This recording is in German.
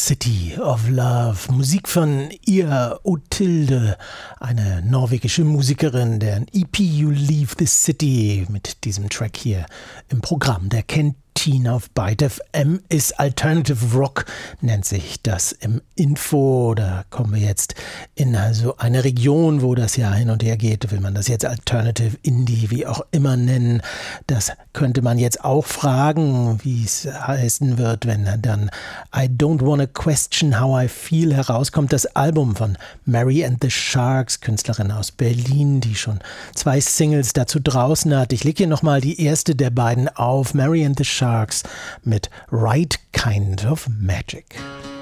City of Love. Musik von Ea Otilde, eine norwegische Musikerin, deren EP You Leave the City mit diesem Track hier im Programm der Cantina auf Byte FM ist. Alternative Rock nennt sich das im Info. Da kommen wir jetzt in also eine Region, wo das ja hin und her geht. Will man das jetzt Alternative Indie, wie auch immer nennen? Das könnte man jetzt auch fragen, wie es heißen wird, wenn dann I Don't Wanna Question How I Feel herauskommt. Das Album von Mary and the Sharks, Künstlerin aus Berlin, die schon 2 Singles dazu draußen hat. Ich lege hier nochmal die erste der beiden auf. Mary and the Sharks mit Right Kind of Magic.